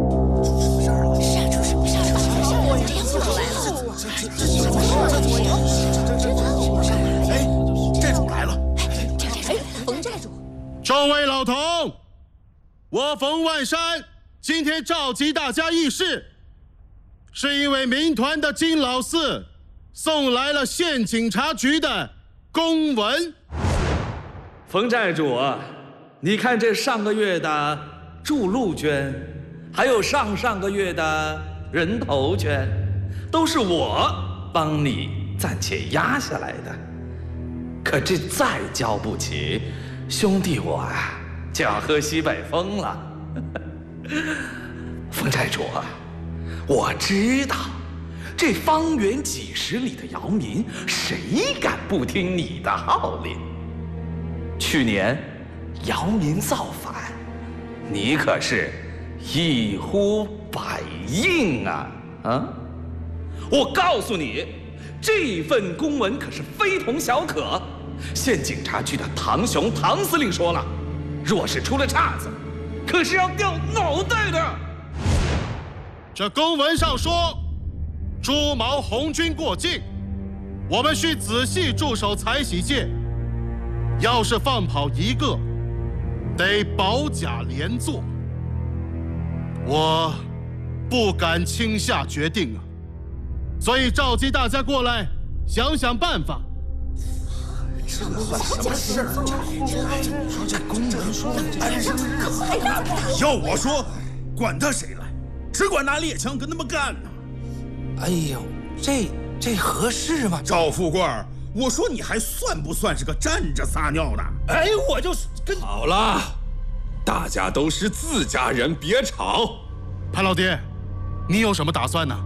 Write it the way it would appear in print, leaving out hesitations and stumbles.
众位老童，我冯万山今天召集大家议事，是因为民团的金老四送来了县警察局的公文。 冯寨主，你看这上个月的筑路捐，还有上上个月的人头捐，都是我帮你暂且压下来的。可这再交不起，兄弟我啊就要喝西北风了。冯寨主，我知道这方圆几十里的姚民，谁敢不听你的号令？去年姚民造反，你可是一呼百应啊！啊！我告诉你，这份公文可是非同小可。县警察局的唐雄唐司令说了，若是出了岔子，可是要掉脑袋的。 这公文上说，朱毛红军过境，我们需仔细驻守财喜界。要是放跑一个，得保甲连坐。我不敢轻下决定啊，所以召集大家过来，想想办法。 这什么事儿？说这公文说安生日， 要我说，管他谁来，只管拿猎枪跟他们干呢。 哎呦，这合适吗？ 赵富贵，我说你还算不算是个站着撒尿的？ 哎，我就是跟……好了，大家都是自家人，别吵。 潘老爹，你有什么打算呢？